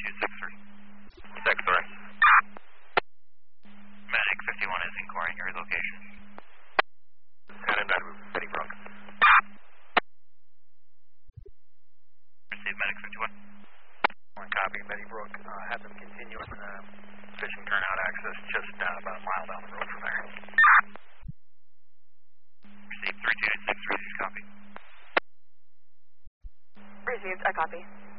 3263. Medic 51 is inquiring your location. Shannon, Betty Brook. Receive Medic 51. One copy, Betty Brook. Have them continue in fishing turnout access just about a mile down the road from there. Receive 3263, copy. Received, I copy.